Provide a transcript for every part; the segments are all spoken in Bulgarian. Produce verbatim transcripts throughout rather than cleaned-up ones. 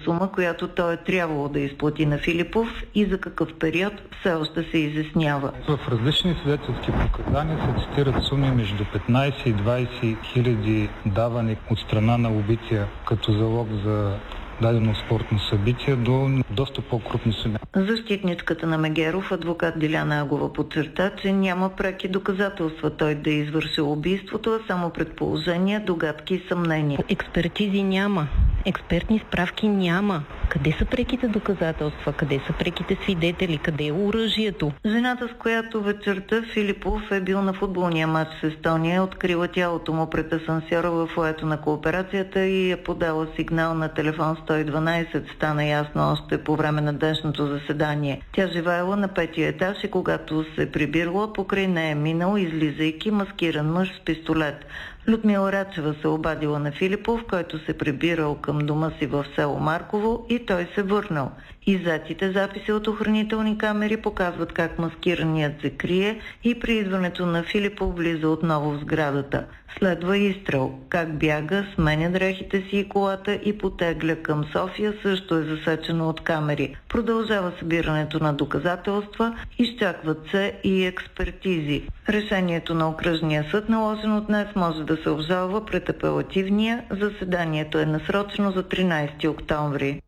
сума, която той е трябвало да изплати на Филипов и за какъв период все още се изяснява. В различни свидетелски показания се цитират суми между петнайсет и двайсет хиляди давани от страна на убития като залог за дадено спортно събитие до доста по-крупни суми. Защитничката на Мегеров, адвокат Диляна Агова, подчерта, че няма преки доказателства той да е извършил убийството, а само предположения, догадки и съмнения. Експертизи няма, експертни справки няма. Къде са преките доказателства? Къде са преките свидетели? Къде е оръжието? Жената, с която вечерта Филипов е бил на футболния матч с Естония, е открила тялото му пред асансьора в фоайето на кооперацията и е подала сигнал на телефон сто и дванайсет. Стана ясно още по време на днешното заседание. Тя живеела на петия етаж и когато се прибирала, покрай нея минал, излизайки, маскиран мъж с пистолет. Людмила Рачева се обадила на Филипов, който се прибирал към дома си в село Марково и той се върнал. Иззетите записи от охранителни камери показват как маскираният се крие и при идването на Филипов влиза отново в сградата. Следва изстрел. Как бяга, сменя дрехите си и колата и потегля към София, също е засечено от камери. Продължава събирането на доказателства, изчакват се и експертизи. Решението на окръжния съд, наложено днес, може да се обжалва пред апелативния. Заседанието е насрочено за тринайсети октомври.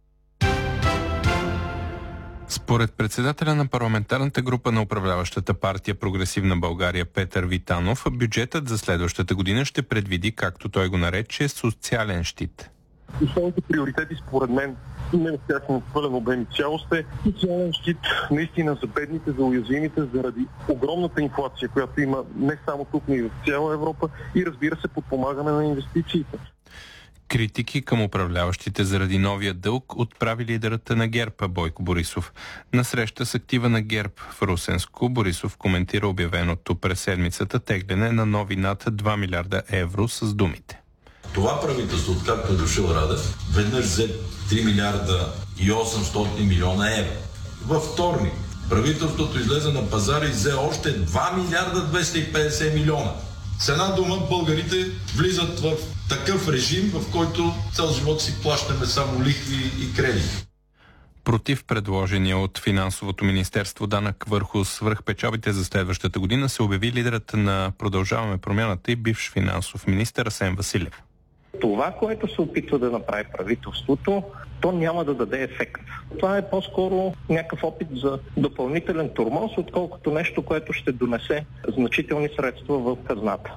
Според председателя на парламентарната група на управляващата партия Прогресивна България Петър Витанов, бюджетът за следващата година ще предвиди, както той го нарече, социален щит. Основните приоритети според мен не в пълен обем и цялост е социален щит наистина за бедните, за уязвимите, заради огромната инфлация, която има не само тук, но и в цяла Европа и разбира се подпомагане на инвестициите. Критики към управляващите заради новия дълг отправи лидерът на ГЕРБ Бойко Борисов. На среща с актива на ГЕРБ в Русенско, Борисов коментира обявеното през седмицата тегляне на нови над два милиарда евро с думите. Това правителство, откакто е дошъл Радев, веднъж взе три милиарда и осемстотин милиона евро. Във вторник правителството излезе на пазара и взе още два милиарда двеста и петдесет милиона. С една дума българите влизат в такъв режим, в който цял живот си плащаме само лихви и кредити. Против предложения от Финансовото министерство данък върху свръхпечалбите за следващата година се обяви лидерът на Продължаваме промяната и бивш финансов министър Асен Василев. Това, което се опитва да направи правителството, то няма да даде ефект. Това е по-скоро някакъв опит за допълнителен тормоз, отколкото нещо, което ще донесе значителни средства в хазната.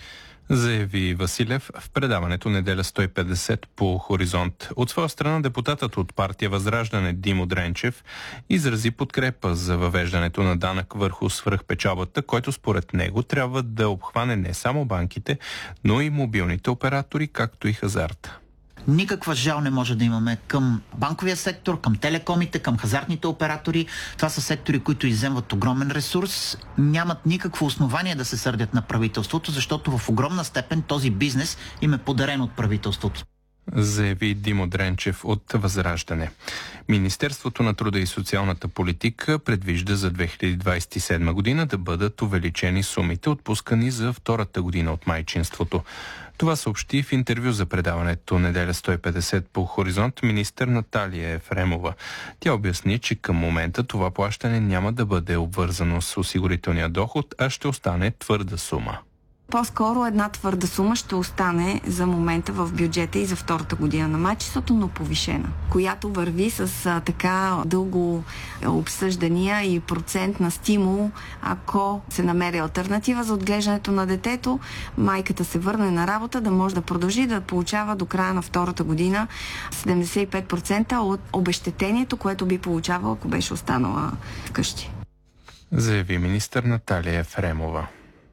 Заяви Василев в предаването Неделя сто и петдесет по Хоризонт. От своя страна депутатът от партия Възраждане Димо Дренчев изрази подкрепа за въвеждането на данък върху свръхпечалбата, който според него трябва да обхване не само банките, но и мобилните оператори, както и хазарта. Никаква жал не може да имаме към банковия сектор, към телекомите, към хазартните оператори. Това са сектори, които изземват огромен ресурс. Нямат никакво основание да се сърдят на правителството, защото в огромна степен този бизнес им е подарен от правителството. Заяви Димо Дренчев от Възраждане. Министерството на труда и социалната политика предвижда за две хиляди двадесет и седма година да бъдат увеличени сумите, отпускани за втората година от майчинството. Това съобщи в интервю за предаването Неделя сто и петдесет по Хоризонт министър Наталия Ефремова. Тя обясни, че към момента това плащане няма да бъде обвързано с осигурителния доход, а ще остане твърда сума. По-скоро една твърда сума ще остане за момента в бюджета и за втората година на майчинството, но повишена, която върви с а, така дълго обсъждания и процент на стимул, ако се намери алтернатива за отглеждането на детето, майката се върне на работа, да може да продължи да получава до края на втората година седемдесет и пет процента от обезщетението, което би получавала, ако беше останала вкъщи. Заяви министър Наталия Ефремова.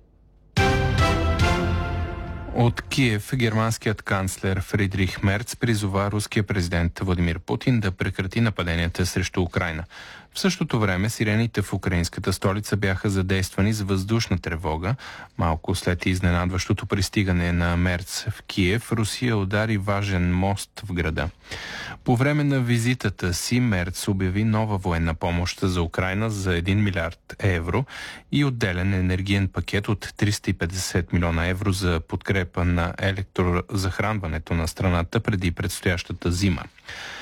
От Киев германският канцлер Фридрих Мерц призова руския президент Владимир Путин да прекрати нападенията срещу Украйна. В същото време сирените в украинската столица бяха задействани с въздушна тревога. Малко след изненадващото пристигане на Мерц в Киев, Русия удари важен мост в града. По време на визитата си Мерц обяви нова военна помощ за Украйна за един милиард евро и отделен енергиен пакет от триста и петдесет милиона евро за подкрепа на електрозахранването на страната преди предстоящата зима.